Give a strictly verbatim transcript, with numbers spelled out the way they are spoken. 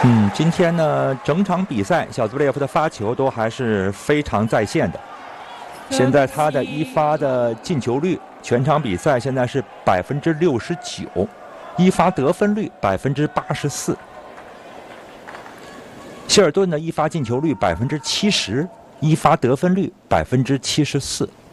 嗯，今天呢，整场比赛小兹布列夫的发球都还是非常在线的。现在他的一发的进球率，全场比赛现在是百分之六十九，一发得分率百分之八十四。希尔顿的一发进球率百分之七十，一发得分率百分之七十四。